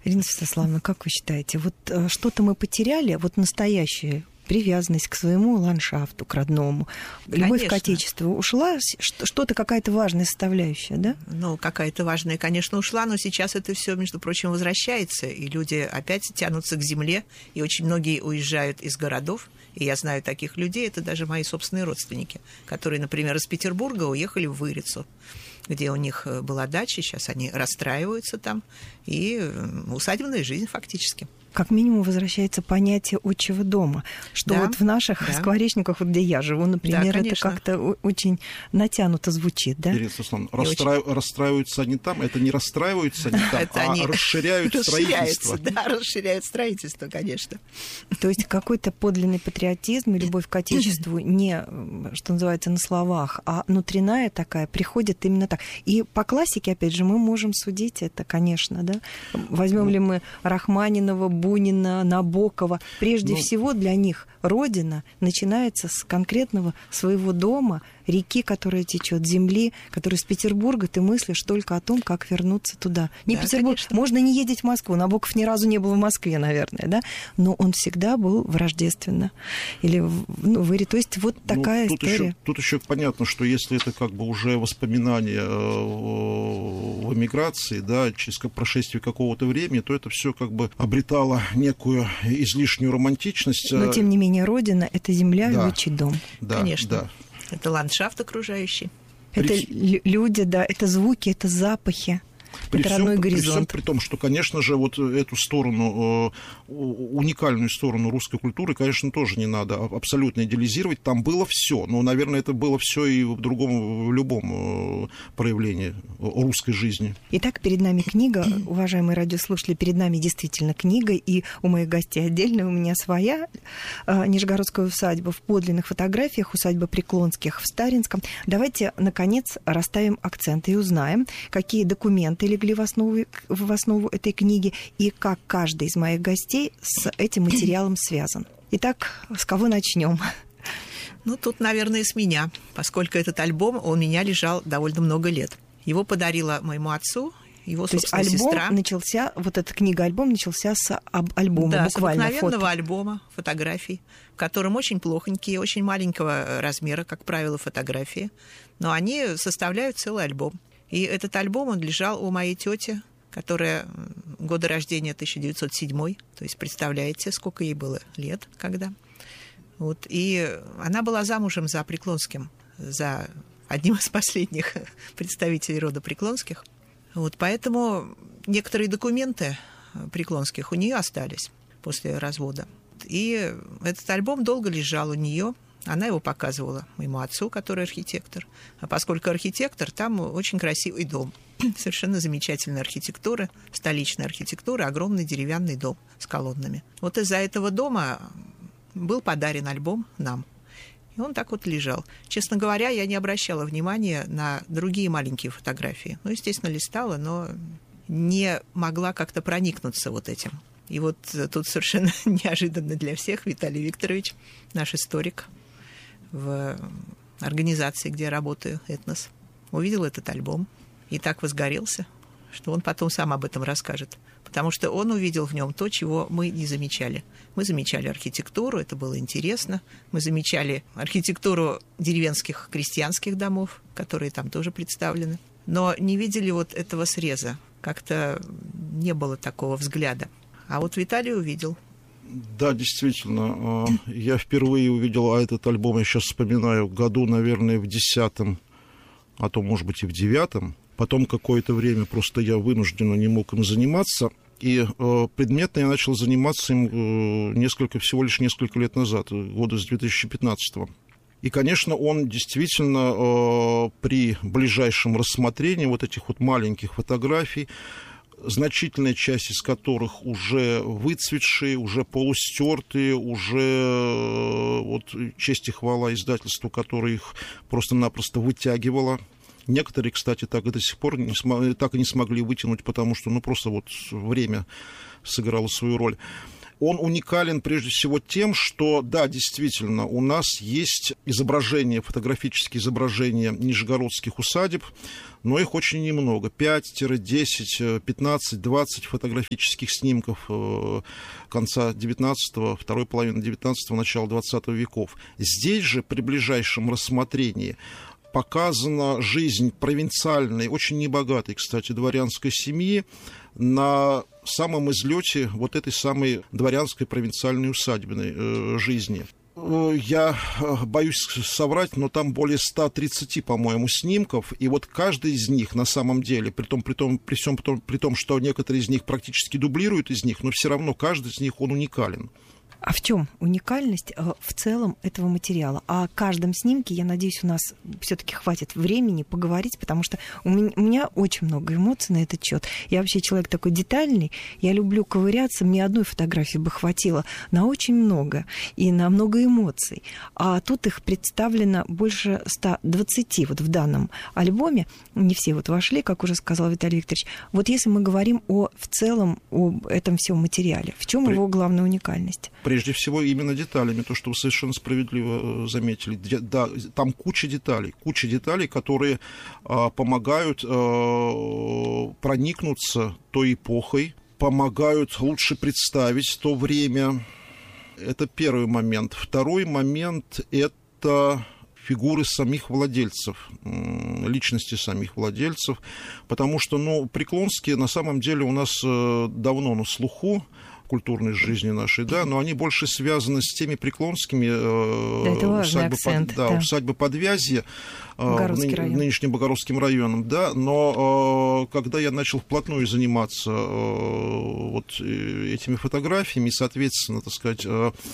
Ирина Святославовна, как вы считаете, вот что-то мы потеряли, вот настоящее, привязанность к своему ландшафту, к родному, любовь к отечеству ушла, что-то, какая-то важная составляющая, да? Ну, какая-то важная, конечно, ушла, но сейчас это все, между прочим, возвращается, и люди опять тянутся к земле, и очень многие уезжают из городов, и я знаю таких людей, это даже мои собственные родственники, которые, например, из Петербурга уехали в Вырицу, где у них была дача, сейчас они расстраиваются там, и усадебная жизнь фактически. Как минимум возвращается понятие отчего дома, что вот в наших Скворечниках, вот где я живу, например, это как-то очень натянуто звучит, да? Ирина Святославовна, расстраиваются они там, это не расстраиваются они там, а расширяют строительство. Да, расширяют строительство, конечно. То есть какой-то подлинный патриотизм и любовь к отечеству не, что называется, на словах, а внутренняя такая приходит именно так. И по классике, опять же, мы можем судить это, конечно, да? Возьмем ли мы Рахманинова, Бунина, Набокова. Прежде всего для них родина начинается с конкретного своего дома, реки, которая течет, земли, которая из Петербурга, ты мыслишь только о том, как вернуться туда. Не Петербург, конечно. Можно не ездить в Москву. Набоков ни разу не был в Москве, наверное, да? Но он всегда был в Рождественно. Или в Ире. То есть вот такая история. Тут еще понятно, что если это как бы уже воспоминания в эмиграции, да, через прошествие какого-то времени, то это все как бы обретало некую излишнюю романтичность. Но, тем не менее, родина — это земля и отчий дом. Да, конечно. Да. Это ландшафт окружающий. Это люди, да, это звуки, это запахи. Это родной горизонт. При том, что, конечно же, вот эту сторону, уникальную сторону русской культуры, конечно, тоже не надо абсолютно идеализировать. Там было все, но, наверное, это было все и в любом проявлении русской жизни. Итак, перед нами книга, уважаемые радиослушатели, перед нами действительно книга, и у моих гостей отдельно, у меня своя Нижегородская усадьба в подлинных фотографиях, усадьба Преклонских в Старинском. Давайте, наконец, расставим акценты и узнаем, какие документы легли в основу этой книги и как каждый из моих гостей с этим материалом связан. Итак, с кого начнем? Ну, тут, наверное, с меня, поскольку этот альбом у меня лежал довольно много лет. Его подарила моему отцу его собственная сестра. То есть альбом начался, вот эта книга-альбом начался с альбома, да, буквально с обыкновенного альбома фотографий, в котором очень плохонькие, очень маленького размера, как правило, фотографии, но они составляют целый альбом. И этот альбом, он лежал у моей тети, которая года рождения 1907, то есть представляете, сколько ей было лет, когда. Вот. И она была замужем за Преклонским, за одним из последних представителей рода Преклонских. Вот. Поэтому некоторые документы Преклонских у нее остались после развода. И этот альбом долго лежал у нее. Она его показывала моему отцу, который архитектор. А поскольку архитектор, там очень красивый дом. Совершенно замечательная архитектура, столичная архитектура, огромный деревянный дом с колоннами. Вот из-за этого дома был подарен альбом нам. И он так вот лежал. Честно говоря, я не обращала внимания на другие маленькие фотографии. Ну, естественно, листала, но не могла как-то проникнуться вот этим. И вот тут совершенно неожиданно для всех Виталий Викторович, наш историк, в организации, где я работаю, «Этнос», увидел этот альбом и так возгорелся, что он потом сам об этом расскажет. Потому что он увидел в нем то, чего мы не замечали. Мы замечали архитектуру, это было интересно. Мы замечали архитектуру деревенских крестьянских домов, которые там тоже представлены. Но не видели вот этого среза. Как-то не было такого взгляда. А вот Виталий увидел. Да, действительно, я впервые увидел этот альбом, я сейчас вспоминаю, году, наверное, в 10-м, а то, может быть, и в 9-м. Потом какое-то время просто я вынужденно не мог им заниматься, и предметно я начал заниматься им всего лишь несколько лет назад, года с 2015-го. И, конечно, он действительно при ближайшем рассмотрении вот этих вот маленьких фотографий, значительная часть из которых уже выцветшие, уже полустертые, уже вот честь и хвала издательству, которое их просто-напросто вытягивало. Некоторые, кстати, так и до сих пор так и не смогли вытянуть, потому что просто вот время сыграло свою роль. Он уникален прежде всего тем, что, да, действительно, у нас есть изображения, фотографические изображения нижегородских усадеб, но их очень немного. 5, 10, 15, 20 фотографических снимков конца 19-го, второй половины 19-го, начала 20 веков. Здесь же, при ближайшем рассмотрении, показана жизнь провинциальной, очень небогатой, кстати, дворянской семьи на самом излете вот этой самой дворянской провинциальной усадебной жизни. Я боюсь соврать, но там более 130, по-моему, снимков, и вот каждый из них на самом деле, при том, что некоторые из них практически дублируют из них, но все равно каждый из них, он уникален. А в чем уникальность в целом этого материала? О каждом снимке, я надеюсь, у нас все-таки хватит времени поговорить, потому что у меня очень много эмоций на этот счет. Я вообще человек такой детальный, я люблю ковыряться, мне одной фотографии бы хватило на очень много и на много эмоций. А тут их представлено больше 120 вот в данном альбоме. Не все вот вошли, как уже сказал Виталий Викторович. Вот если мы говорим в целом об этом всем материале, в чем его главная уникальность? Прежде всего, именно деталями, то, что вы совершенно справедливо заметили. Да, там куча деталей, которые помогают проникнуться той эпохой, помогают лучше представить то время. Это первый момент. Второй момент – это фигуры самих владельцев, личности самих владельцев, потому что, Преклонские на самом деле у нас давно на слуху, культурной жизни нашей, да, но они больше связаны с теми преклонскими усадьбы Подвязье, нынешним Богородским районом, да, но когда я начал вплотную заниматься вот этими фотографиями и, соответственно, так сказать,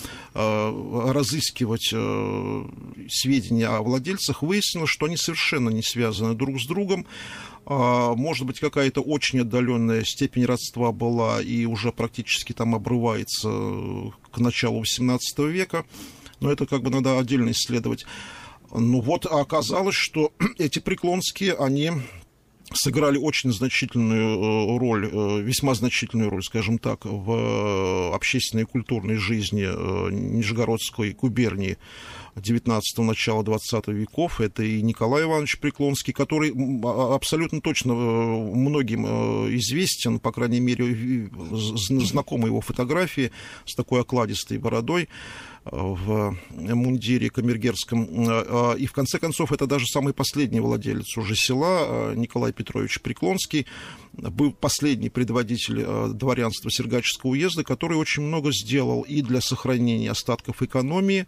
разыскивать сведения о владельцах, выяснилось, что они совершенно не связаны друг с другом. Может быть, какая-то очень отдаленная степень родства была и уже практически там обрывается к началу XVIII века, но это как бы надо отдельно исследовать. Оказалось, что эти Преклонские, они сыграли очень значительную роль, весьма значительную роль, скажем так, в общественной и культурной жизни Нижегородской губернии XIX начала XX веков. Это и Николай Иванович Преклонский, который абсолютно точно многим известен, по крайней мере, знакомы его фотографии с такой окладистой бородой в мундире камергерском. И, в конце концов, это даже самый последний владелец уже села, Николай Петрович Преклонский, был последний предводитель дворянства Сергачевского уезда, который очень много сделал и для сохранения остатков экономии,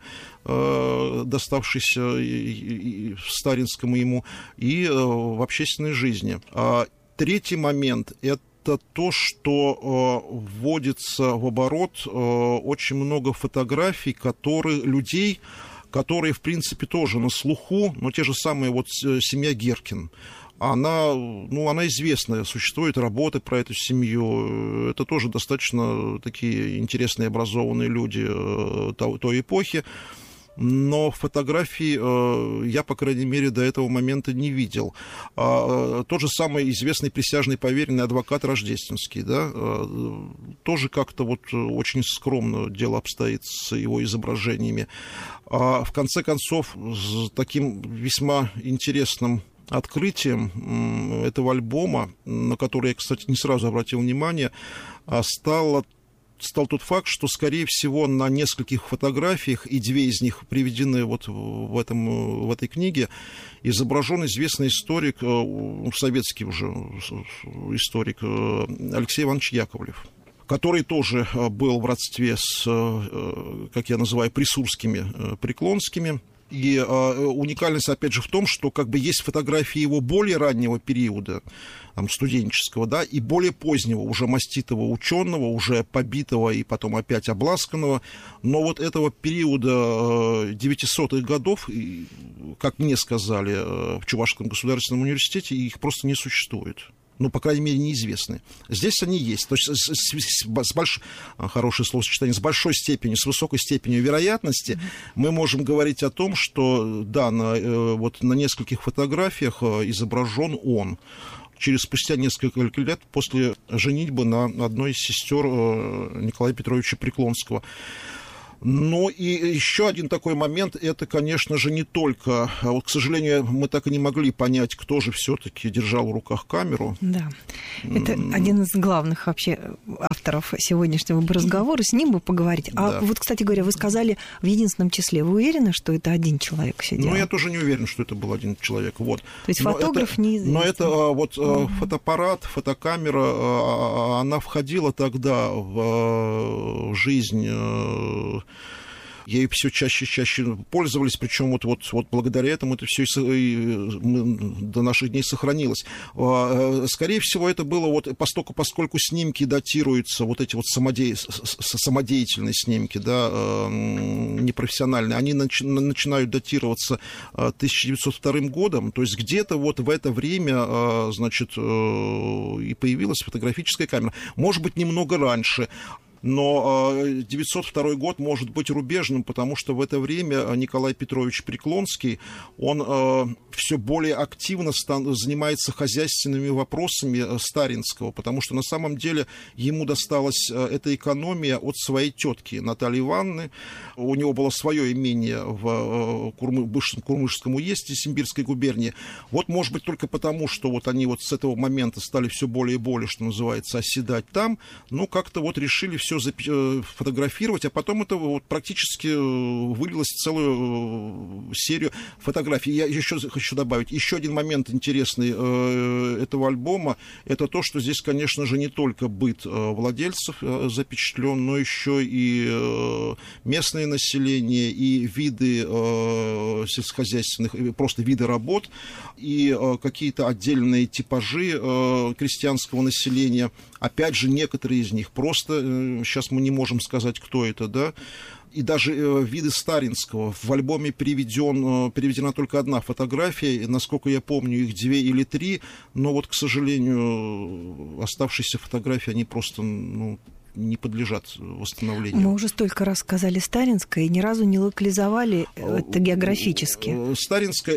доставшейся Старинскому ему, и в общественной жизни. Третий момент – это то, что вводится в оборот очень много фотографий людей, которые, в принципе, тоже на слуху, но те же самые семья Геркин. Она известная, существуют работы про эту семью. Это тоже достаточно такие интересные, образованные люди той эпохи. Но фотографии я, по крайней мере, до этого момента не видел. Тот же самый известный присяжный поверенный адвокат Рождественский, да, тоже как-то очень скромно дело обстоит с его изображениями. В конце концов, с таким весьма интересным открытием этого альбома, на который я, кстати, не сразу обратил внимание, стал тот факт, что, скорее всего, на нескольких фотографиях, и две из них приведены в этой книге, изображен известный историк, советский уже историк Алексей Иванович Яковлев, который тоже был в родстве с, как я называю, присурскими Преклонскими. И уникальность, опять же, в том, что как бы есть фотографии его более раннего периода, студенческого, да, и более позднего, уже маститого ученого, уже побитого и потом опять обласканного. Но этого периода 900-х годов, как мне сказали в Чувашском государственном университете, их просто не существует. По крайней мере, неизвестны. Здесь они есть. То есть хорошее словосочетание, с большой степенью, с высокой степенью вероятности мы можем говорить о том, что, да, на нескольких фотографиях изображен он. спустя несколько лет после женитьбы на одной из сестер Николая Петровича Преклонского. Ну и еще один такой момент, это, конечно же, не только... Вот, к сожалению, мы так и не могли понять, кто же все-таки держал в руках камеру. Да, это один из главных вообще авторов сегодняшнего разговора, с ним бы поговорить. А вот, кстати говоря, вы сказали в единственном числе. Вы уверены, что это один человек сидел? Ну, я тоже не уверен, что это был один человек. Вот. То есть фотограф неизвестен. Но это вот фотоаппарат, фотокамера, она входила тогда в жизнь... Ею все чаще и чаще пользовались, причем вот благодаря этому это все до наших дней сохранилось. Скорее всего, это было поскольку снимки датируются, вот эти вот самодеятельные снимки, да, непрофессиональные, они начинают датироваться 1902 годом, то есть где-то вот в это время, значит, и появилась фотографическая камера. Может быть, немного раньше. Но 902 год может быть рубежным, потому что в это время Николай Петрович Преклонский, он все более активно занимается хозяйственными вопросами Старинского, потому что на самом деле ему досталась эта экономия от своей тетки Натальи Ивановны. У него было свое имение в бывшем Курмышском уезде Симбирской губернии. Вот, может быть, только потому, что вот они вот с этого момента стали все более и более, что называется, оседать там, ну, как-то вот решили все фотографировать, а потом это вот практически вылилось в целую серию фотографий. Я еще хочу добавить, еще один момент интересный этого альбома, это то, что здесь, конечно же, не только быт владельцев запечатлен, но еще и местное население, и виды сельскохозяйственных, просто виды работ, и какие-то отдельные типажи крестьянского населения. Опять же, некоторые из них просто, сейчас мы не можем сказать, кто это, да, и даже виды Старинского. В альбоме переведена только одна фотография, насколько я помню, их 2 или 3, но вот, к сожалению, оставшиеся фотографии, они просто, не подлежат восстановлению. Мы уже столько раз сказали Старинское и ни разу не локализовали это географически. Старинское —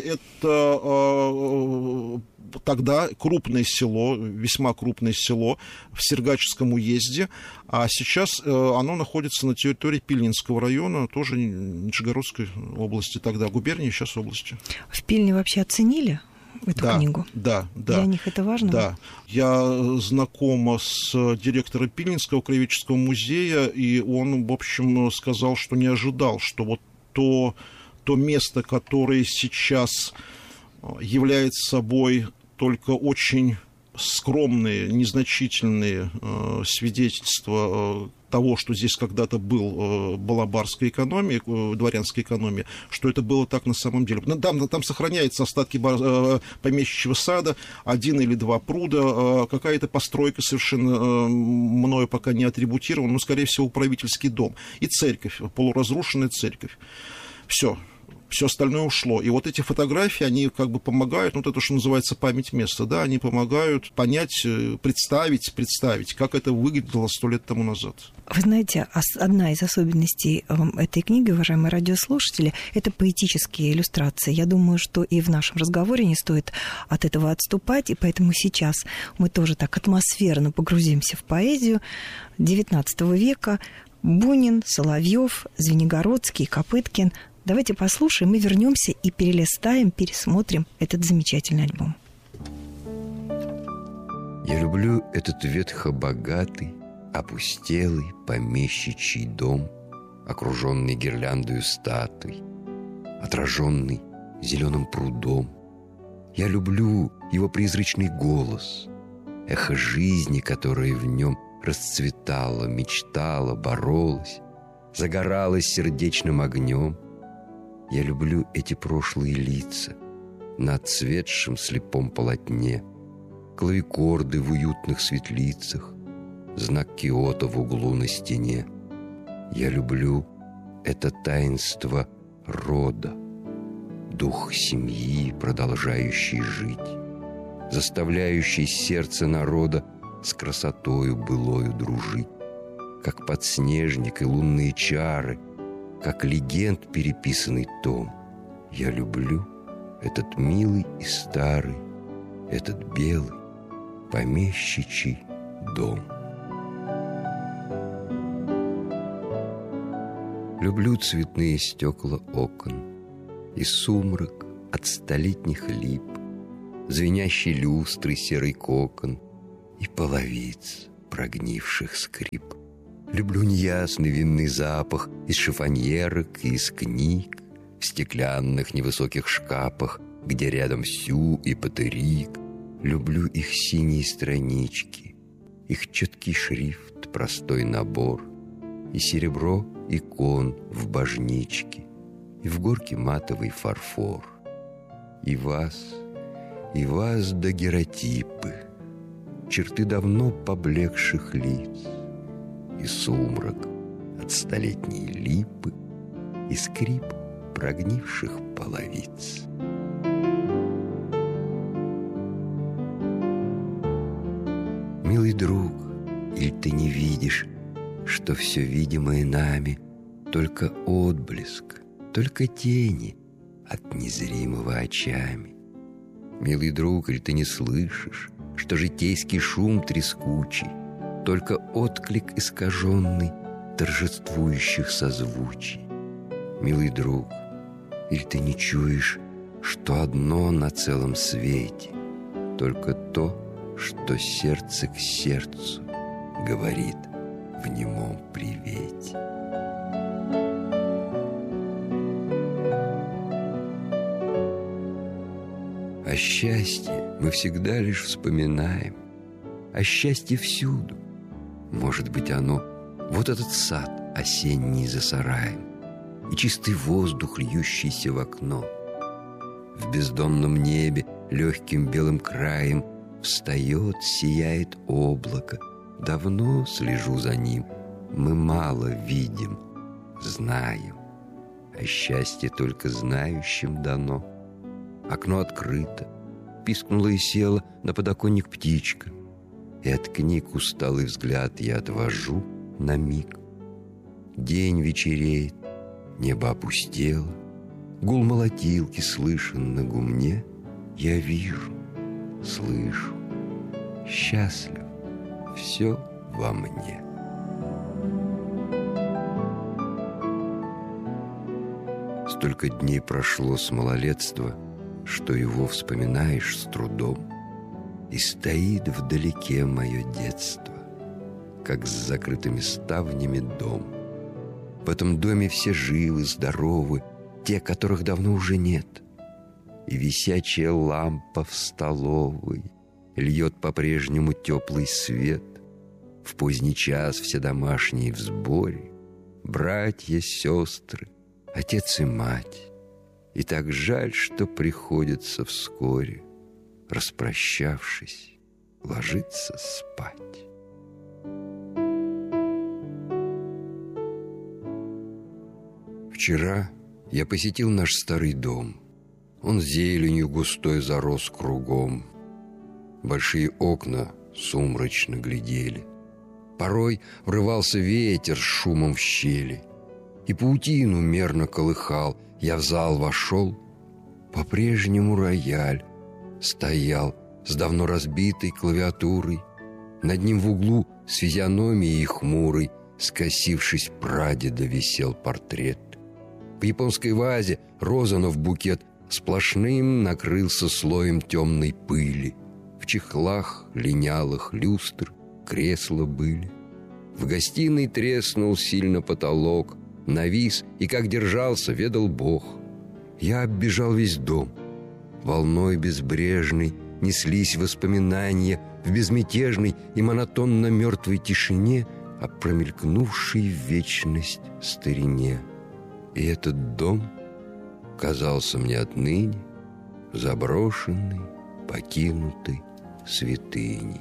это тогда крупное село, весьма крупное село в Сергачевском уезде, а сейчас оно находится на территории Пильнинского района, тоже Нижегородской области тогда, губернии, сейчас области. В Пильне вообще оценили эту книгу? Да. Для них это важно? Да. Я знаком с директором Пильнинского краеведческого музея, и он, в общем, сказал, что не ожидал, что вот то место, которое сейчас является собой только очень скромные, незначительные свидетельства того, что здесь когда-то была барская экономия, дворянская экономия, что это было так на самом деле. Там сохраняются остатки помещичьего сада, 1 или 2 пруда, какая-то постройка совершенно мною пока не атрибутирована, но, скорее всего, правительский дом. И церковь, полуразрушенная церковь. Все остальное ушло. И вот эти фотографии, они как бы помогают, это, что называется, память места, да, они помогают понять, представить, как это выглядело 100 лет тому назад. Вы знаете, одна из особенностей этой книги, уважаемые радиослушатели, это поэтические иллюстрации. Я думаю, что и в нашем разговоре не стоит от этого отступать, и поэтому сейчас мы тоже так атмосферно погрузимся в поэзию XIX века. Бунин, Соловьев, Звенигородский, Копыткин. Давайте послушаем и вернемся и пересмотрим этот замечательный альбом. Я люблю этот ветхо-богатый, опустелый помещичий дом, окруженный гирляндою статуй, отраженный зеленым прудом. Я люблю его призрачный голос, эхо жизни, которое в нем расцветало, мечтало, боролось, загоралось сердечным огнем. Я люблю эти прошлые лица на отцветшем слепом полотне, клавикорды в уютных светлицах, знак Киото в углу на стене. Я люблю это таинство рода, дух семьи, продолжающий жить, заставляющий сердце народа с красотою былою дружить, как подснежник и лунные чары, как легенд переписанный том. Я люблю этот милый и старый, этот белый помещичий дом. Люблю цветные стекла окон и сумрак от столетних лип, звенящий люстры серый кокон и половиц прогнивших скрип. Люблю неясный винный запах из шифоньерок и из книг, в стеклянных невысоких шкапах, где рядом Сю и Патерик. Люблю их синие странички, их четкий шрифт, простой набор, и серебро икон в божничке, и в горке матовый фарфор. И вас дагеротипы, черты давно поблекших лиц, и сумрак от столетней липы, и скрип прогнивших половиц. Милый друг, или ты не видишь, что все видимое нами только отблеск, только тени от незримого очами? Милый друг, или ты не слышишь, что житейский шум трескучий только отклик искаженный торжествующих созвучий? Милый друг, или ты не чуешь, что одно на целом свете, только то, что сердце к сердцу говорит в немом привете? О счастье мы всегда лишь вспоминаем, о счастье всюду. Может быть, оно вот этот сад осенний за сараем и чистый воздух, льющийся в окно. В бездонном небе легким белым краем встает, сияет облако. Давно слежу за ним, мы мало видим, знаем. А счастье только знающим дано. Окно открыто, пискнула и села на подоконник птичка, и от книг усталый взгляд я отвожу на миг. День вечереет, небо опустело, гул молотилки слышен на гумне. Я вижу, слышу, счастлив, все во мне. Столько дней прошло с малолетства, что его вспоминаешь с трудом, и стоит вдалеке мое детство, как с закрытыми ставнями дом. В этом доме все живы, здоровы, те, которых давно уже нет. И висячая лампа в столовой льет по-прежнему теплый свет. В поздний час все домашние в сборе, братья, сестры, отец и мать. И так жаль, что приходится вскоре, распрощавшись, ложиться спать. Вчера я посетил наш старый дом. Он зеленью густой зарос кругом. Большие окна сумрачно глядели. Порой врывался ветер с шумом в щели, и паутину мерно колыхал. Я в зал вошел, по-прежнему рояль стоял с давно разбитой клавиатурой. Над ним в углу с физиономией хмурой, скосившись прадеда, висел портрет. В японской вазе розанов букет сплошным накрылся слоем темной пыли. В чехлах линялых люстр кресла были. В гостиной треснул сильно потолок, навис, и как держался, ведал Бог. Я оббежал весь дом. Волной безбрежной неслись воспоминания в безмятежной и монотонно мертвой тишине о промелькнувшей в вечность старине. И этот дом казался мне отныне заброшенной, покинутой святыней.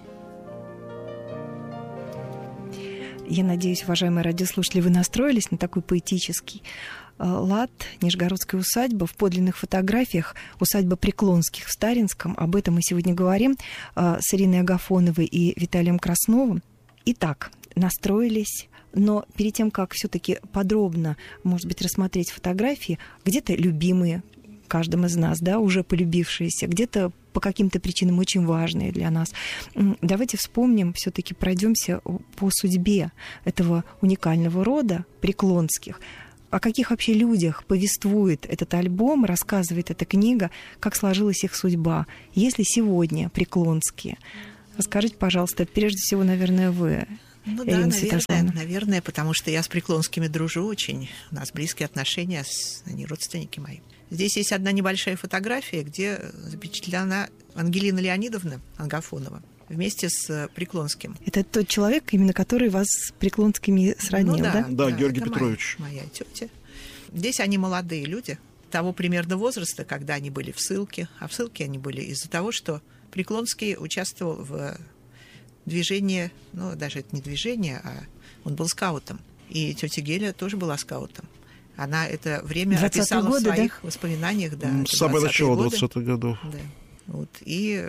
Я надеюсь, уважаемые радиослушатели, вы настроились на такой поэтический лад. Нижегородская усадьба. В подлинных фотографиях усадьба Преклонских в Старинском. Об этом мы сегодня говорим с Ириной Агафоновой и Виталием Красновым. Итак, настроились. Но перед тем, как все-таки подробно, может быть, рассмотреть фотографии, где-то любимые каждым из нас, да, уже полюбившиеся, где-то по каким-то причинам очень важные для нас. Давайте вспомним, все-таки пройдемся по судьбе этого уникального рода Преклонских. О каких вообще людях повествует этот альбом, рассказывает эта книга, как сложилась их судьба. Если сегодня Преклонские, расскажите, пожалуйста, прежде всего, наверное, вы. Ну да, наверное, потому что я с Преклонскими дружу очень. У нас близкие отношения, они родственники мои. Здесь есть одна небольшая фотография, где запечатлена Ангелина Леонидовна Ангафонова вместе с Преклонским. Это тот человек, именно который вас с Преклонскими сроднил, да? Да, Георгий Петрович. Моя тетя. Здесь они молодые люди, того примерно возраста, когда они были в ссылке. А в ссылке они были из-за того, что Преклонский участвовал в движении, ну, даже это не движение, а он был скаутом. И тетя Геля тоже была скаутом. Она это время описала в своих воспоминаниях. Да, с самого начала 20-х годов. Да. Вот. И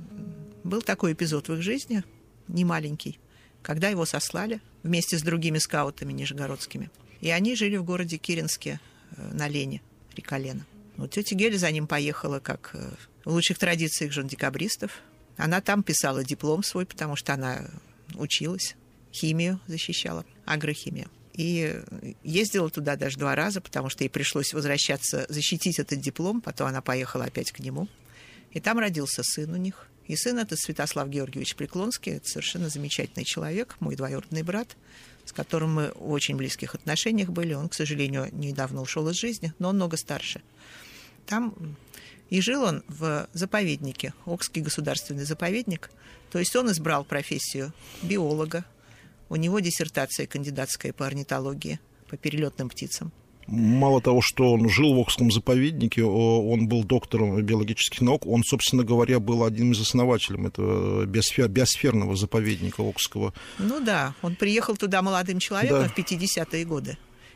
был такой эпизод в их жизни, немаленький, когда его сослали вместе с другими скаутами нижегородскими. И они жили в городе Киренске на Лене, река Лена. Вот тетя Геля за ним поехала, как в лучших традициях жен-декабристов. Она там писала диплом свой, потому что она училась, химию защищала, агрохимию. И ездила туда даже 2 раза, потому что ей пришлось возвращаться, защитить этот диплом. Потом она поехала опять к нему. И там родился сын у них. И сын это Святослав Георгиевич Преклонский. Это совершенно замечательный человек, мой двоюродный брат, с которым мы в очень близких отношениях были. Он, к сожалению, недавно ушел из жизни, но он много старше. Там и жил он в заповеднике, Окский государственный заповедник. То есть он избрал профессию биолога. У него диссертация кандидатская по орнитологии, по перелетным птицам. Мало того, что он жил в Окском заповеднике, он был доктором биологических наук. Он, собственно говоря, был одним из основателей этого биосферного заповедника Окского. Ну да, он приехал туда молодым человеком в 50-е годы.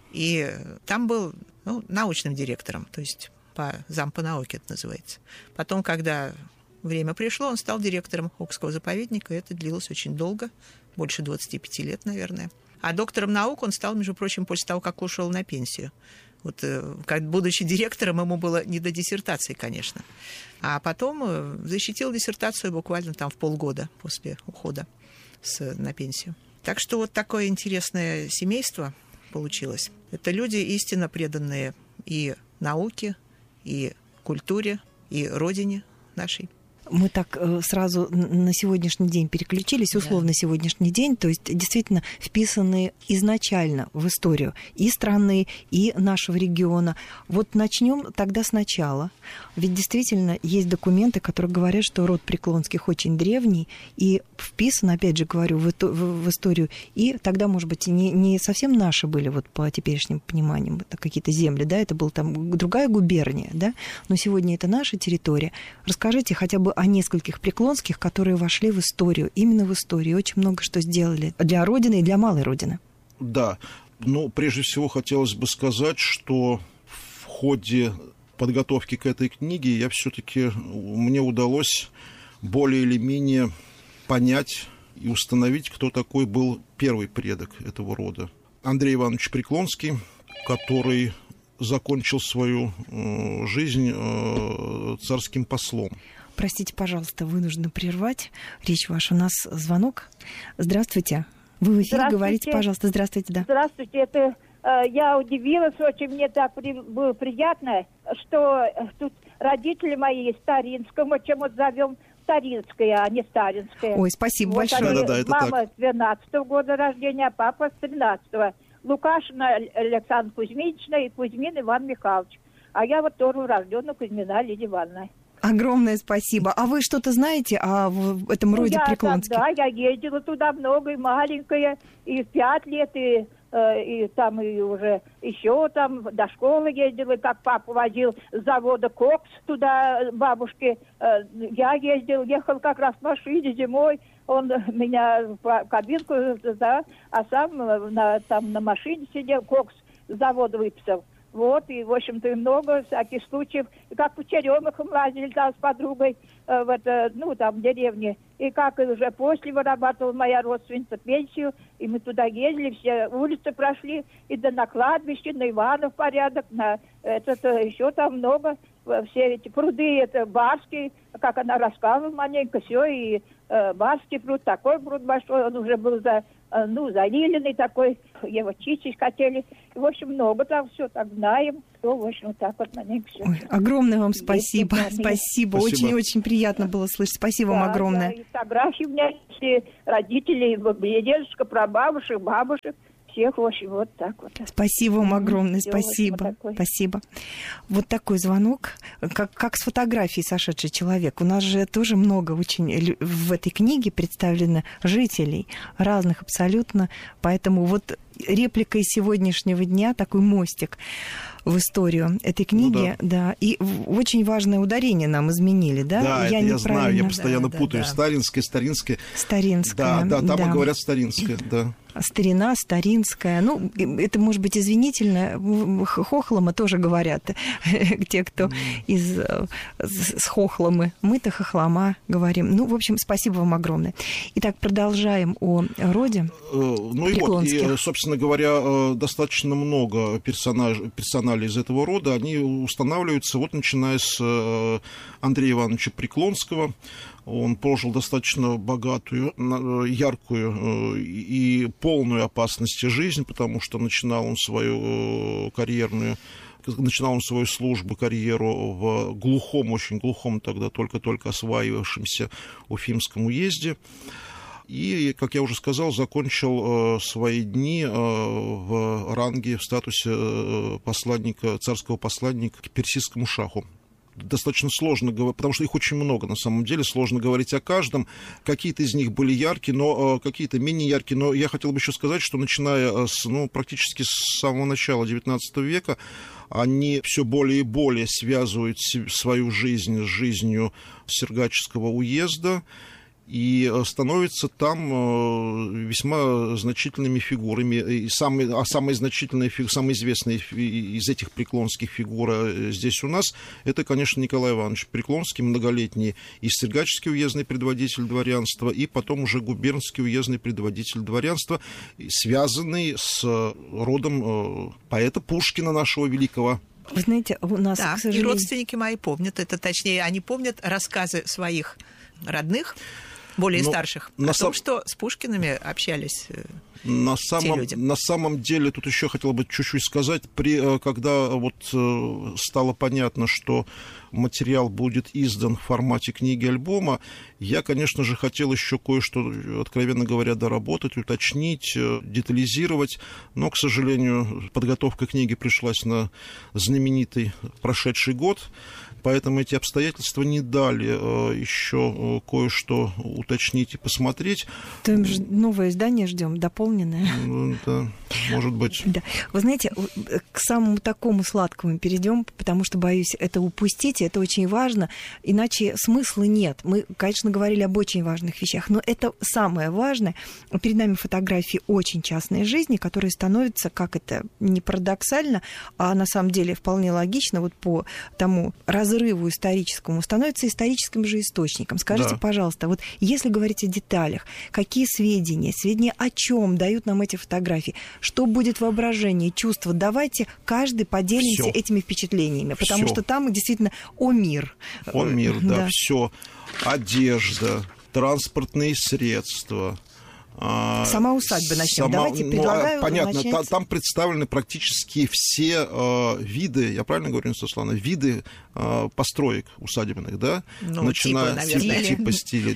И там был научным директором, то есть зам по науке это называется. Потом, когда время пришло, он стал директором Окского заповедника, и это длилось очень долго, больше 25 лет, наверное. А доктором наук он стал, между прочим, после того, как ушел на пенсию. Вот, будучи директором, ему было не до диссертации, конечно. А потом защитил диссертацию буквально там в полгода после ухода на пенсию. Так что вот такое интересное семейство получилось. Это люди, истинно преданные и науке, и культуре, и родине нашей. Мы так сразу на сегодняшний день переключились, условно сегодняшний день, то есть действительно вписаны изначально в историю и страны, и нашего региона. Вот начнем тогда сначала. Ведь действительно есть документы, которые говорят, что род Преклонских очень древний и вписан, опять же говорю, в историю. И тогда, может быть, не совсем наши были, вот по теперешним пониманиям, какие-то земли, да, это была там другая губерния, да, но сегодня это наша территория. Расскажите хотя бы о нескольких Преклонских, которые вошли в историю, именно в историю, очень много что сделали для Родины и для малой Родины. Да, ну, прежде всего хотелось бы сказать, что в ходе подготовки к этой книге мне удалось более или менее понять и установить, кто такой был первый предок этого рода. Андрей Иванович Преклонский, который закончил свою жизнь царским послом. Простите, пожалуйста, вынуждена прервать речь вашу. У нас звонок. Здравствуйте. Вы в эфире, говорите, пожалуйста. Здравствуйте, да. Здравствуйте. Я удивилась очень, мне так было приятно, что тут родители мои Старинского, чем вот зовем Старинская, а не Старинская. Ой, спасибо вот большое. Они, это мама с 12-го года рождения, а папа с 13-го. Лукашина Александра Кузьминична и Кузьмин Иван Михайлович. А я вот тоже рожденная Кузьмина Лидия Ивановна. Огромное спасибо. А вы что-то знаете о этом роде Преклонских? Да, я ездила туда много, и маленькая, и в 5 лет, и там и уже еще там до школы ездила, как папа возил с завода «Кокс» туда бабушке. Я ехал как раз в машине зимой, он меня в кабинку, да, а сам на машине сидел, «Кокс» с завода выписал. Вот, и, в общем-то, и много всяких случаев. И как в Черемахом лазили там с подругой, там, в деревне. И как уже после вырабатывала моя родственница пенсию, и мы туда ездили, все улицы прошли, и на кладбище, на Иванов порядок, на еще там много. все эти пруды, это Барский, как она рассказывала маленько, все, и Барский пруд, такой пруд большой, он уже был заиленный такой, его чистить хотели. В общем, много там все так знаем. То, в общем, вот так вот маленько все. Ой, огромное вам спасибо. Спасибо. Очень-очень приятно было слышать. Спасибо вам огромное. Да, и фотографии у меня есть, родителей, дедушка, прабабушек, бабушек. Всех, в общем, вот так вот. Спасибо вам огромное, Всё, спасибо. вот Спасибо. Вот такой звонок, как с фотографией сошедший человек. У нас же тоже много очень в этой книге представлено жителей разных абсолютно, поэтому вот реплика из сегодняшнего дня, такой мостик в историю этой книги, да. И очень важное ударение нам изменили, да? Да, я знаю, я постоянно путаю. Старинское. Старинское. Да, там и говорят старинское, да. Старина, старинская. Ну, это, может быть, извинительно. Хохломы тоже говорят. Те, кто с хохломы. Мы-то хохлома говорим. Ну, в общем, спасибо вам огромное. Итак, продолжаем о роде. Ну и вот, и, собственно говоря, достаточно много персоналей из этого рода. Они устанавливаются, вот начиная с Андрея Ивановича Преклонского. Он прожил достаточно богатую, яркую и полную опасности жизнь, потому что начинал он свою службу, карьеру в глухом, очень глухом тогда только-только осваивавшемся Уфимском уезде. И, как я уже сказал, закончил свои дни в ранге, в статусе царского посланника к персидскому шаху. Достаточно сложно говорить, потому что их очень много, на самом деле, сложно говорить о каждом. Какие-то из них были яркие, но какие-то менее яркие. Но я хотел бы еще сказать, что начиная практически с самого начала XIX века, они все более и более связывают свою жизнь с жизнью Сергачского уезда и становятся там весьма значительными фигурами. И самые известные из этих преклонских фигур здесь у нас, это, конечно, Николай Иванович Преклонский, многолетний и Сергачский уездный предводитель дворянства, и потом уже губернский уездный предводитель дворянства, связанный с родом поэта Пушкина, нашего великого. Вы знаете, у нас, да, к сожалению... и родственники мои помнят это, точнее, они помнят рассказы своих родных, более старших, о том, что с Пушкиными общались на самом деле, тут еще хотел бы чуть-чуть сказать, когда стало понятно, что материал будет издан в формате книги-альбома, я, конечно же, хотел еще кое-что, откровенно говоря, доработать, уточнить, детализировать, но, к сожалению, подготовка книги пришлась на знаменитый прошедший год, поэтому эти обстоятельства не дали еще кое-что уточнить и посмотреть. То новое издание ждем, дополненное. Да, может быть. Да. Вы знаете, к самому такому сладкому перейдем, потому что, боюсь, это упустить, это очень важно, иначе смысла нет. Мы, конечно, говорили об очень важных вещах, но это самое важное. Перед нами фотографии очень частной жизни, которые становятся, как это не парадоксально, а на самом деле вполне логично, вот по тому разрыву историческому, становится историческим же источником. Скажите, пожалуйста, вот если говорить о деталях, какие сведения о чем дают нам эти фотографии, что будет воображение, чувство, давайте каждый поделимся этими впечатлениями, потому что там действительно о мир. Да, все. Одежда, транспортные средства. Сама усадьба начнем. Давайте предлагаю понятно, начать. Там представлены практически все виды, я правильно говорю, Светлана, виды построек усадебных, да? Начиная типа стиля.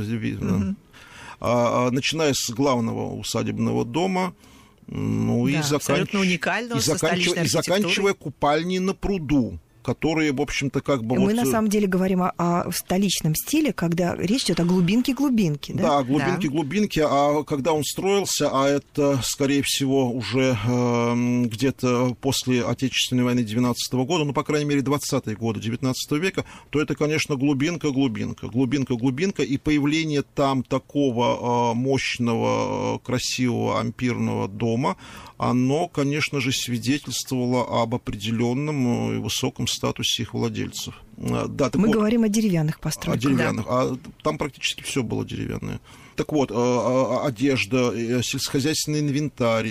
Начиная с главного усадебного дома, и заканчивая купальней на пруду, которые, в общем-то, как бы... Мы на самом деле говорим о столичном стиле, когда речь идет о глубинке-глубинке, да? Да, глубинке, а когда он строился, а это, скорее всего, уже где-то после Отечественной войны 19-го года, по крайней мере, 20-е годы 19 века, то это, конечно, глубинка, и появление там такого мощного, красивого ампирного дома, оно, конечно же, свидетельствовало об определенном и высоком статусе их владельцев. Мы говорим о деревянных постройках. А там практически все было деревянное. Так вот, одежда, сельскохозяйственный инвентарь,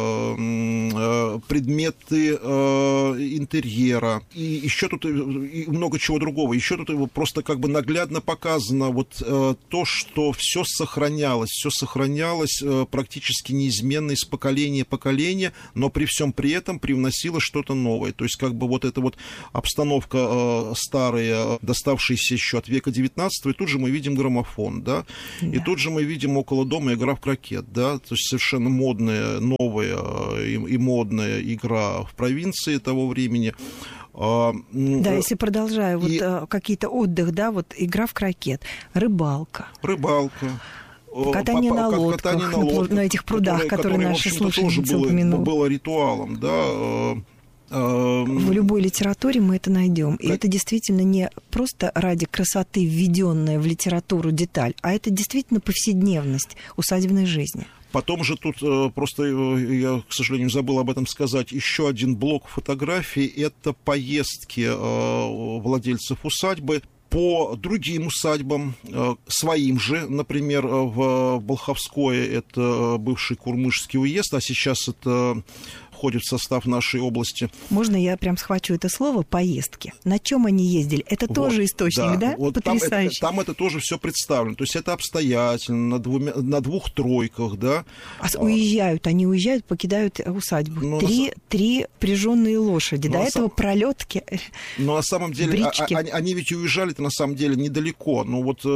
предметы интерьера, и еще тут и много чего другого. Еще тут просто как бы наглядно показано вот то, что все сохранялось практически неизменно из поколения в поколение, но при всем при этом привносило что-то новое. То есть как бы вот эта вот обстановка старая, доставшаяся еще от века XIX, и тут же мы видим граммофон, да, и тут же мы видим около дома игра в крокет, да, то есть совершенно модная, новая и модная игра в провинции того времени. Да, если продолжаю, вот какие-то отдых, да, вот игра в крокет, рыбалка. Катание на лодках, на этих прудах, которые наши слушательницы упомянули. Было ритуалом, да. В любой литературе мы это найдем. И это действительно не просто ради красоты введенная в литературу деталь, а это действительно повседневность усадебной жизни. Потом же тут просто, я, к сожалению, забыл об этом сказать, еще один блок фотографий – это поездки владельцев усадьбы по другим усадьбам, своим же, например, в Болховское, это бывший Курмышский уезд, а сейчас это входит в состав нашей области. Можно я прям схвачу это слово «поездки»? На чем они ездили? Это вот, тоже источник, да? Вот потрясающий. Там это тоже все представлено. То есть это обстоятельно, на двух тройках, да. Они уезжают, покидают усадьбу. Три впряженные лошади. До этого пролетки. Но на самом деле они ведь уезжали-то на самом деле недалеко. Ну вот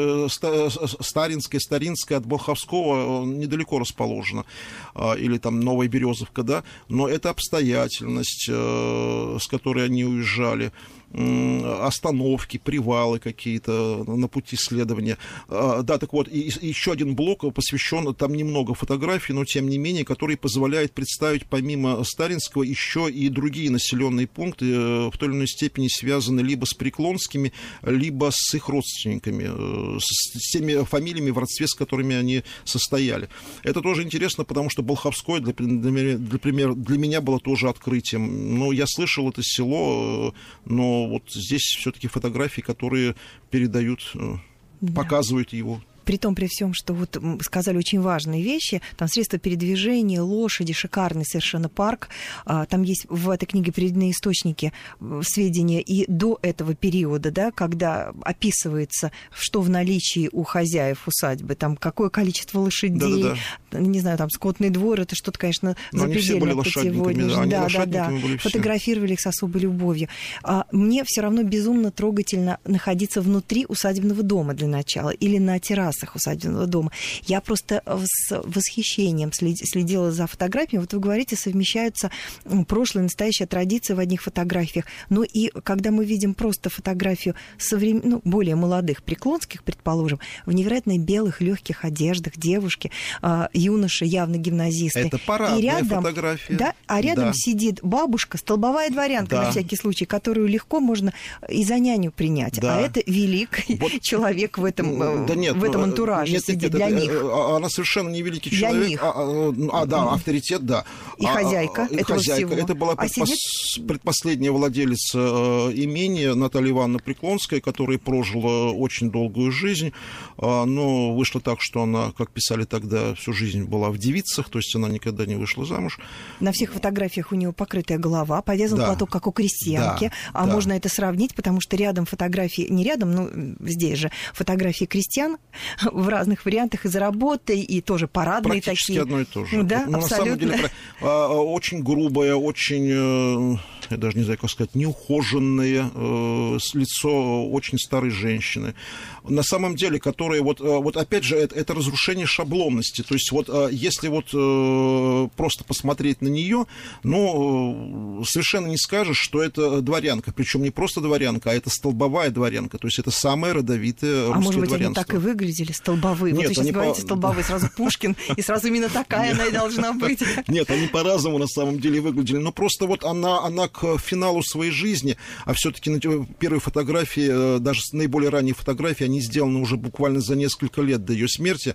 Старинская от Болховского недалеко расположена. Или там Новая Березовка, да. Но это обстоятельность, с которой они уезжали, остановки, привалы какие-то на пути следования. Да, так вот, и еще один блок посвящен, там немного фотографий, но тем не менее, который позволяет представить помимо Старинского еще и другие населенные пункты, в той или иной степени связаны либо с Преклонскими, либо с их родственниками, с теми фамилиями, в родстве с которыми они состояли. Это тоже интересно, потому что Болховское для меня было тоже открытием. Ну, я слышал это село, но вот здесь все-таки фотографии, которые передают, показывают его. При всем, что вот сказали очень важные вещи, там средства передвижения, лошади, шикарный совершенно парк, там есть в этой книге приведены источники сведения и до этого периода, да, когда описывается, что в наличии у хозяев усадьбы, там какое количество лошадей, не знаю, там скотный двор, это что-то, конечно, запредельно по сегодняшнему. Да. Фотографировали их с особой любовью. Мне все равно безумно трогательно находиться внутри усадебного дома для начала или на террасе усадебного дома. Я просто с восхищением следила за фотографиями. Вот вы говорите, совмещаются прошлая и настоящая традиция в одних фотографиях. Но и когда мы видим просто фотографию более молодых, преклонских, предположим, в невероятно белых, легких одеждах, девушки, юноши, явно гимназисты. Это парадная фотография. Да, а рядом сидит бабушка, столбовая дворянка, на всякий случай, которую легко можно и за няню принять. Да. А это великий человек в этом антураже сидит для них. Она совершенно не великий человек. Авторитет, да. И хозяйка этого всего. Это была предпоследняя владелица имения Наталья Ивановна Преклонская, которая прожила очень долгую жизнь, но вышло так, что она, как писали тогда, всю жизнь была в девицах, то есть она никогда не вышла замуж. На всех фотографиях у нее покрытая голова, повязан платок, как у крестьянки. Можно это сравнить, потому что рядом фотографии, не рядом, здесь же фотографии крестьян в разных вариантах из работы, и тоже парадные практически такие. Одно и то же. Да, но абсолютно. На самом деле очень грубая, очень, я даже не знаю, как сказать, неухоженное лицо очень старой женщины. На самом деле, которая, вот опять же, это разрушение шаблонности. То есть вот если вот просто посмотреть на нее, совершенно не скажешь, что это дворянка. Причем не просто дворянка, а это столбовая дворянка. То есть это самое родовитое русское дворянство. А может быть, они так и выглядели, столбовые? Нет, вот вы сейчас говорите столбовые, сразу Пушкин, и сразу именно такая она и должна быть. Нет, они по-разному на самом деле выглядели. Но просто вот она к финалу своей жизни, а все-таки первые фотографии, даже наиболее ранние фотографии, они сделаны уже буквально за несколько лет до ее смерти.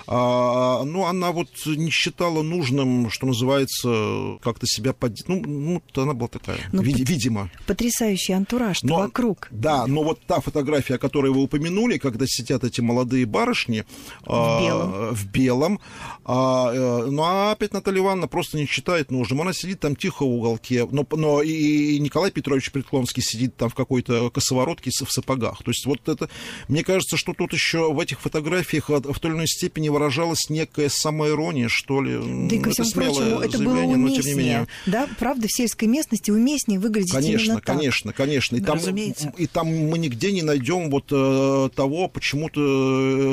Но она вот не считала нужным, что называется, как-то себя она была такая, видимо. Потрясающий антураж вокруг. Да, но вот та фотография, о которой вы упомянули, когда сидят эти молодые барышни в белом, а опять Наталья Ивановна просто не считает нужным. Она сидит там тихо в уголке, но и Николай Петрович Преклонский сидит там в какой-то косоворотке в сапогах. То есть вот это, мне кажется, что тут еще в этих фотографиях в той или иной степени выражалась некая самоирония, что ли. Да и ко всему прочему, это было уместнее. Да, правда, в сельской местности уместнее выглядеть именно так. Конечно. И там мы нигде не найдем вот того, почему-то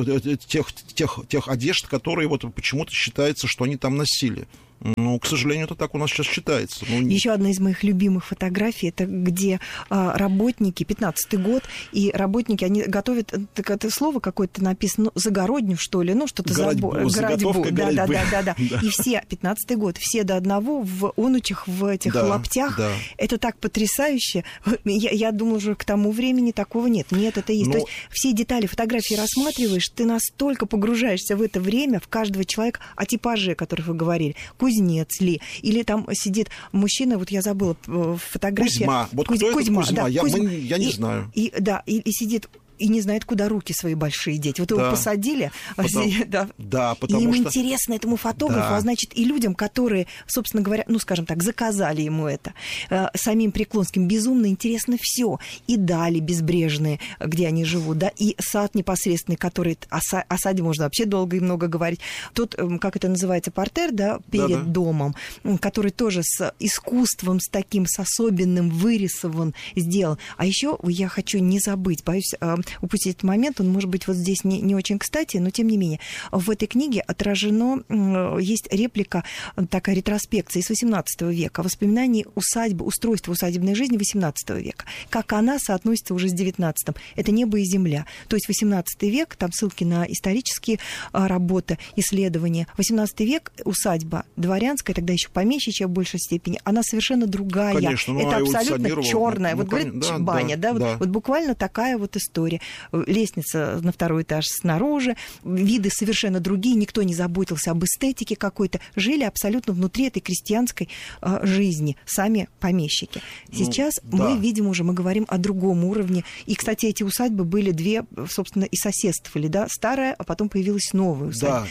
тех одежд, которые вот почему-то считается, что они там носили. Ну, к сожалению, это так у нас сейчас считается. Еще одна из моих любимых фотографий, это где работники, 15-й год, и работники, они готовят, это слово какое-то написано, загородню, что ли, что-то заготовка городьбы. Да. И все, 15-й год, все до одного в онучах, в этих лаптях. Да. Это так потрясающе. Я думаю, уже к тому времени такого нет. Нет, это есть. То есть все детали фотографии рассматриваешь, ты настолько погружаешься в это время, в каждого человека, о типаже, о которых вы говорили, кузнец ли, или там сидит мужчина, вот я забыла фотография. Кузьма. Вот кто это Кузьма? Да, я не знаю. И сидит и не знает, куда руки свои большие деть. Вот его посадили, потому и им интересно этому фотографу, а значит, и людям, которые, собственно говоря, скажем так, заказали ему это, самим Преклонским безумно интересно все. И дали безбрежные, где они живут, и сад непосредственный, который о саде можно вообще долго и много говорить. Тот, как это называется, портер, перед домом, который тоже с искусством, с таким, с особенным вырисован, сделан. А еще я хочу не забыть, боюсь упустить этот момент, он, может быть, вот здесь не очень кстати, но тем не менее. В этой книге отражено, есть реплика, такая ретроспекция из XVIII века, воспоминаний усадьбы, устройства усадебной жизни XVIII века, как она соотносится уже с XIX. Это небо и земля. То есть XVIII век, там ссылки на исторические работы, исследования. XVIII век усадьба дворянская, тогда еще помещичья в большей степени, она совершенно другая. Конечно, это абсолютно черная. Вот говорит, баня, вот буквально такая вот история. Лестница на второй этаж снаружи, виды совершенно другие, никто не заботился об эстетике какой-то, жили абсолютно внутри этой крестьянской жизни, сами помещики. Сейчас мы видим уже, мы говорим о другом уровне. И, кстати, эти усадьбы были две, собственно, и соседствовали, старая, а потом появилась новая усадьба.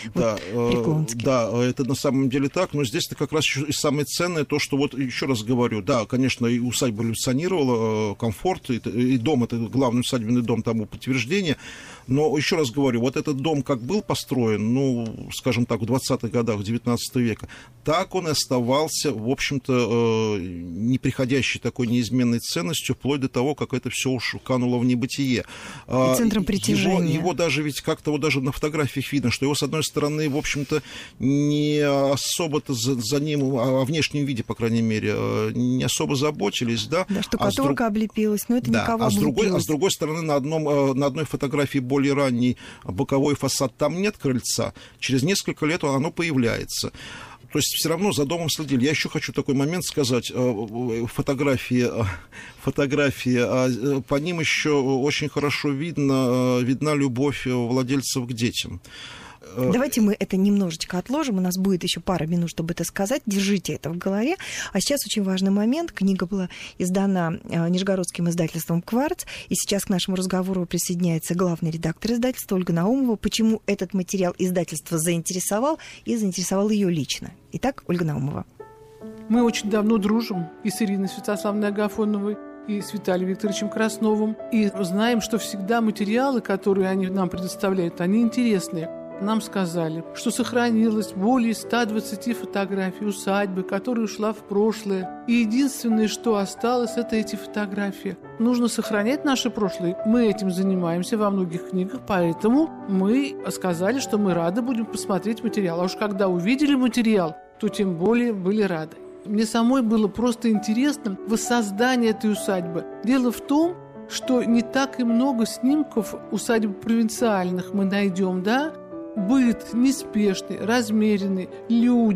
Да, это на самом деле так, но здесь-то как раз еще и самое ценное то, что вот еще раз говорю, конечно, и усадьба эволюционировала, комфорт, и дом, это главный усадебный дом, тому подтверждение. Но еще раз говорю, вот этот дом как был построен, скажем так, в 20-х годах XIX века, так он и оставался, в общем-то, неприходящей такой неизменной ценностью, вплоть до того, как это все уж кануло в небытие. И центром притяжения. Его даже ведь как-то вот даже на фотографиях видно, что его, с одной стороны, в общем-то, не особо-то за ним, о внешнем виде, по крайней мере, не особо заботились, да. Да, штукатурка облепилась, но это никого облепилось. А с другой стороны, на одной фотографии более ранний боковой фасад, там нет крыльца. Через несколько лет оно появляется. То есть все равно за домом следили. Я еще хочу такой момент сказать. Фотографии, по ним еще очень хорошо видна любовь владельцев к детям. Давайте мы это немножечко отложим. У нас будет еще пара минут, чтобы это сказать. Держите это в голове. А сейчас очень важный момент. Книга была издана нижегородским издательством «Кварц». И сейчас к нашему разговору присоединяется главный редактор издательства Ольга Наумова. Почему этот материал издательство заинтересовал и заинтересовал ее лично? Итак, Ольга Наумова. Мы очень давно дружим и с Ириной Святославной Агафоновой, и с Виталием Викторовичем Красновым. И знаем, что всегда материалы, которые они нам предоставляют, они интересные. Нам сказали, что сохранилось более 120 фотографий усадьбы, которая ушла в прошлое. И единственное, что осталось, это эти фотографии. Нужно сохранять наше прошлое. Мы этим занимаемся во многих книгах, поэтому мы сказали, что мы рады будем посмотреть материал. А уж когда увидели материал, то тем более были рады. Мне самой было просто интересно воссоздание этой усадьбы. Дело в том, что не так и много снимков усадеб провинциальных мы найдем, да? Быт неспешный, размеренный, люди.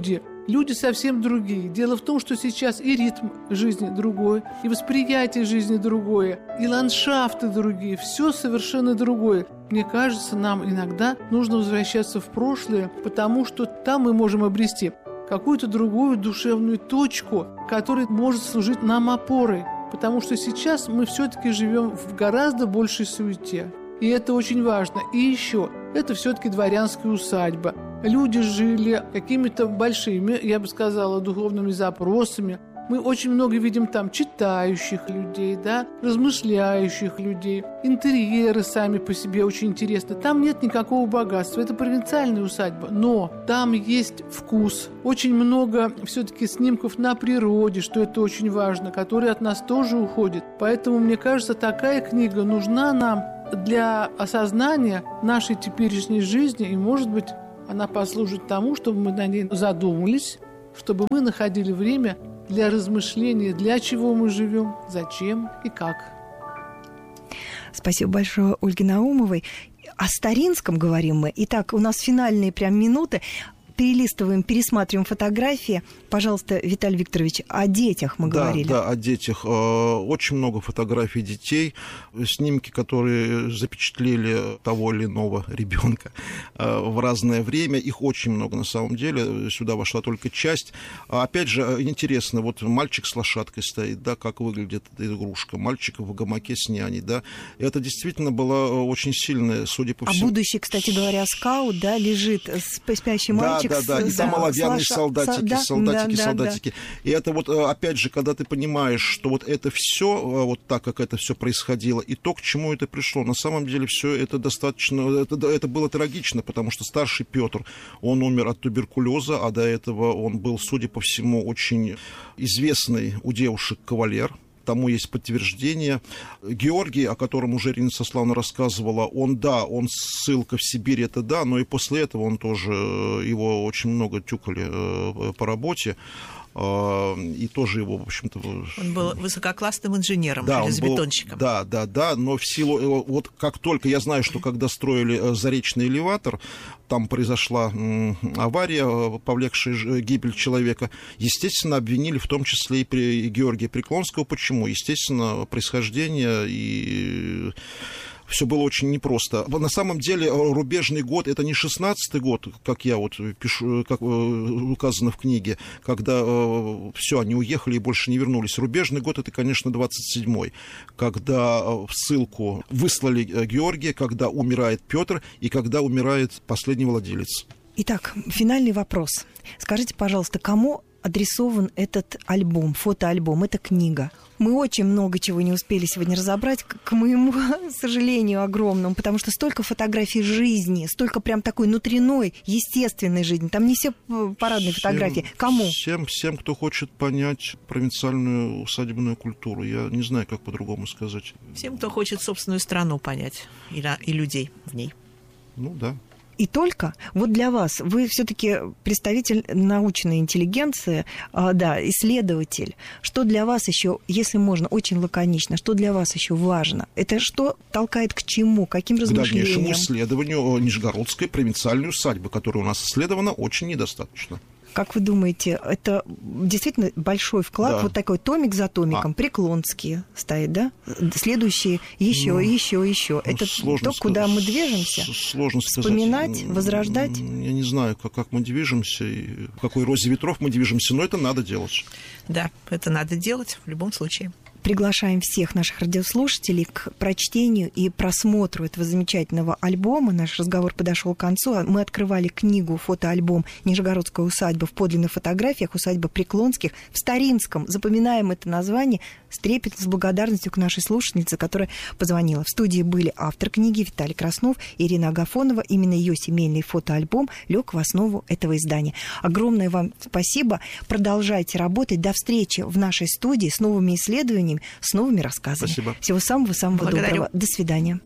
Люди совсем другие. Дело в том, что сейчас и ритм жизни другой, и восприятие жизни другое, и ландшафты другие. Все совершенно другое. Мне кажется, нам иногда нужно возвращаться в прошлое, потому что там мы можем обрести какую-то другую душевную точку, которая может служить нам опорой. Потому что сейчас мы все-таки живем в гораздо большей суете. И это очень важно. И еще, это все-таки дворянская усадьба. Люди жили какими-то большими, я бы сказала, духовными запросами. Мы очень много видим там читающих людей, да, размышляющих людей. Интерьеры сами по себе очень интересны. Там нет никакого богатства. Это провинциальная усадьба. Но там есть вкус. Очень много все-таки снимков на природе, что это очень важно, которые от нас тоже уходят. Поэтому, мне кажется, такая книга нужна нам для осознания нашей теперешней жизни. И, может быть, она послужит тому, чтобы мы на ней задумались, чтобы мы находили время для размышления, для чего мы живем, зачем и как. Спасибо большое Ольге Наумовой. О Старинском говорим мы. Итак, у нас финальные прям минуты. Перелистываем, пересматриваем фотографии. Пожалуйста, Виталий Викторович, о детях мы говорили. Да, о детях. Очень много фотографий детей, снимки, которые запечатлели того или иного ребенка в разное время. Их очень много на самом деле. Сюда вошла только часть. Опять же, интересно, вот мальчик с лошадкой стоит, да, как выглядит эта игрушка. Мальчик в гамаке с няней, да. Это действительно была очень сильная, судя по всему. А будущий, кстати говоря, скаут, да, лежит спящий мальчик. Да, и там оловянные солдатики. И это вот, опять же, когда ты понимаешь, что вот это все, вот так, как это все происходило, и то, к чему это пришло, на самом деле все это достаточно, это было трагично, потому что старший Петр, он умер от туберкулеза, а до этого он был, судя по всему, очень известный у девушек кавалер. Тому есть подтверждение. Георгий, о котором уже Ирина Сослановна рассказывала, он ссылка в Сибирь, это да, но и после этого он тоже, его очень много тюкали по работе. И тоже его, в общем-то... Он был высококлассным инженером, железобетонщиком. Да, но в силу... Вот как только я знаю, что когда строили Заречный элеватор, там произошла авария, повлекшая гибель человека, естественно, обвинили в том числе и Георгия Преклонского. Почему? Естественно, происхождение и... Все было очень непросто. На самом деле рубежный год — это не 16-й год, как я вот пишу, как указано в книге, когда все, они уехали и больше не вернулись. Рубежный год — это, конечно, 27-й, когда в ссылку выслали Георгия, когда умирает Петр и когда умирает последний владелец. Итак, финальный вопрос. Скажите, пожалуйста, кому адресован этот альбом, фотоальбом, эта книга? Мы очень много чего не успели сегодня разобрать, к моему сожалению огромному, потому что столько фотографий жизни, столько прям такой внутренной, естественной жизни. Там не все парадные фотографии. Кому? Всем, кто хочет понять провинциальную усадебную культуру. Я не знаю, как по-другому сказать. Всем, кто хочет собственную страну понять и людей в ней. Ну да. И только вот для вас, вы все-таки представитель научной интеллигенции, исследователь. Что для вас еще, если можно, очень лаконично, что для вас еще важно? Это что толкает к чему, каким размышлениям? К дальнейшему исследованию Нижегородской провинциальной усадьбы, которая у нас исследована очень недостаточно. Как вы думаете, это действительно большой вклад? Да. Вот такой томик за томиком, Преклонские стоит, да? Следующие еще. Это то, куда мы движемся? Сложно сказать. Вспоминать, возрождать? Я не знаю, как мы движемся, и в какой розе ветров мы движемся, но это надо делать. Да, это надо делать в любом случае. Приглашаем всех наших радиослушателей к прочтению и просмотру этого замечательного альбома. Наш разговор подошел к концу. Мы открывали книгу, фотоальбом «Нижегородская усадьба в подлинных фотографиях», усадьба Преклонских в Старинском. Запоминаем это название с трепетом, с благодарностью к нашей слушательнице, которая позвонила. В студии были автор книги Виталий Краснов, Ирина Агафонова. Именно ее семейный фотоальбом лег в основу этого издания. Огромное вам спасибо. Продолжайте работать. До встречи в нашей студии с новыми исследованиями, с новыми рассказами. Спасибо. Всего самого-самого доброго. До свидания.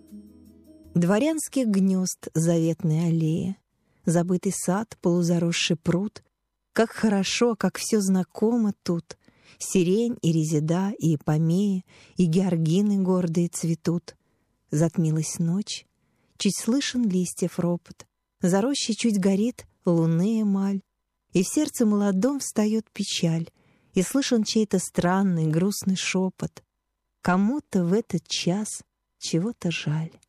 Дворянских гнезд заветные аллеи, забытый сад, полузаросший пруд. Как хорошо, как все знакомо тут. Сирень и резида, и ипомеи, и георгины гордые цветут. Затмилась ночь, чуть слышен листьев ропот. За рощей чуть горит луны эмаль. И в сердце молодом встает печаль, и слышен чей-то странный грустный шепот. Кому-то в этот час чего-то жаль.